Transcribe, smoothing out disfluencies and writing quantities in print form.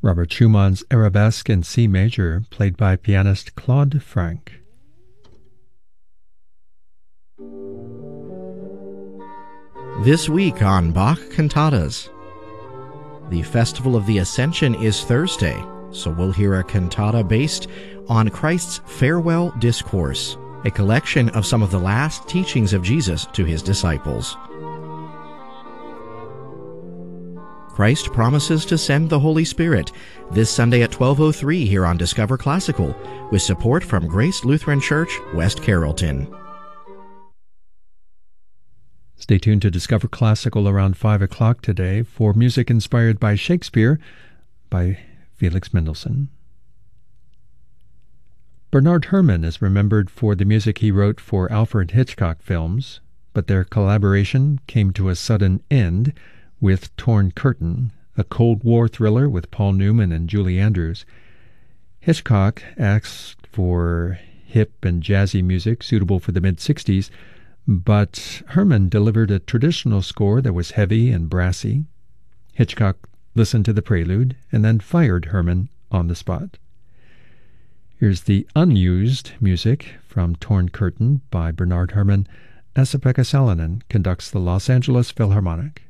Robert Schumann's Arabesque in C major, played by pianist Claude Frank. This week on Bach Cantatas. The Festival of the Ascension is Thursday, so we'll hear a cantata based on Christ's farewell discourse, a collection of some of the last teachings of Jesus to his disciples. Christ promises to send the Holy Spirit this Sunday at 12:03 here on Discover Classical, with support from Grace Lutheran Church, West Carrollton. Stay tuned to Discover Classical around 5 o'clock today for music inspired by Shakespeare by Felix Mendelssohn. Bernard Herrmann is remembered for the music he wrote for Alfred Hitchcock films, but their collaboration came to a sudden end with Torn Curtain, a Cold War thriller with Paul Newman and Julie Andrews. Hitchcock asked for hip and jazzy music suitable for the mid-'60s, but Herrmann delivered a traditional score that was heavy and brassy. Hitchcock listened to the prelude and then fired Herrmann on the spot. Here's the unused music from Torn Curtain by Bernard Herrmann. Esa-Pekka Salonen conducts the Los Angeles Philharmonic.